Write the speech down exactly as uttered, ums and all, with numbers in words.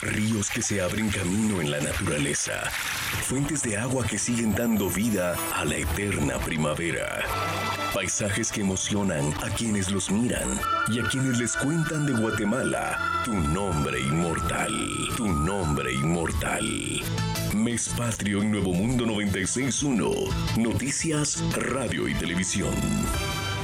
ríos que se abren camino en la naturaleza, fuentes de agua que siguen dando vida a la eterna primavera, paisajes que emocionan a quienes los miran y a quienes les cuentan de Guatemala, tu nombre inmortal, tu nombre inmortal. Mes Patrio en Nuevo Mundo noventa y seis punto uno, Noticias, Radio y Televisión.